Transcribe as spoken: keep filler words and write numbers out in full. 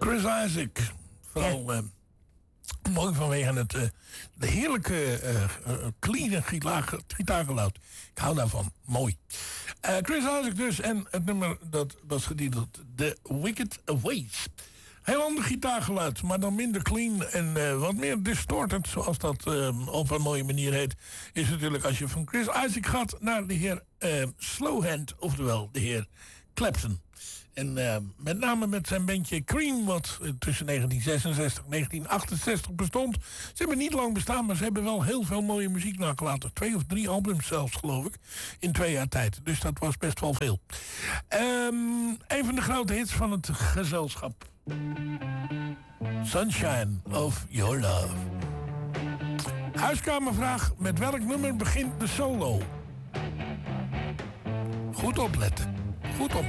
Chris Isaak. Vooral ja. uh, mooi vanwege het uh, de heerlijke uh, uh, clean gitaargeluid. Ik hou daarvan. Mooi. Uh, Chris Isaak dus. En het nummer dat was getiteld The Wicked Ways. Heel ander gitaargeluid, maar dan minder clean en uh, wat meer distorted, zoals dat uh, op een mooie manier heet. Is natuurlijk als je van Chris Isaak gaat naar de heer uh, Slowhand, oftewel de heer Clapton. En uh, met name met zijn bandje Cream, wat tussen negentien zesenzestig en negentien achtenzestig bestond. Ze hebben niet lang bestaan, maar ze hebben wel heel veel mooie muziek nagelaten. Twee of drie albums zelfs, geloof ik, in twee jaar tijd. Dus dat was best wel veel. Um, een van de grote hits van het gezelschap. Sunshine of Your Love. Huiskamervraag: met welk nummer begint de solo? Goed opletten. Goed opletten.